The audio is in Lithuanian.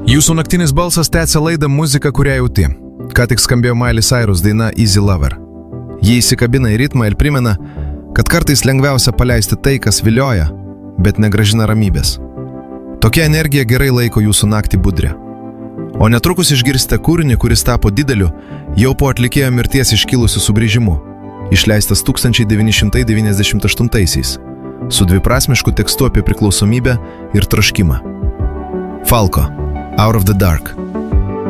Jūsų naktinis balsas tęsia laidą Muzika, kurią jauti. Ką tik skambėjo Miley Cyrus daina Easy Lover. Ji įsikabina į ritmą ir primena, kad kartais lengviausia paleisti tai, kas vilioja, bet negrąžina ramybės. Tokia energija gerai laiko jūsų naktį budrę. O netrukus išgirsite kūrinį, kuris tapo dideliu, jau po atlikėjo mirties iškilusiu sugrįžimu, išleistas 1998-aisiais, su dviprasmišku tekstu apie priklausomybę ir troškimą. Falco, Out of the Dark.